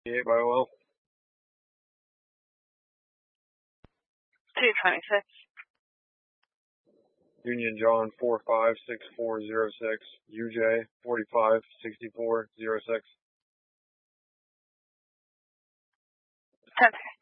8 by OL. 226. Union John 456406, UJ 456406. 10.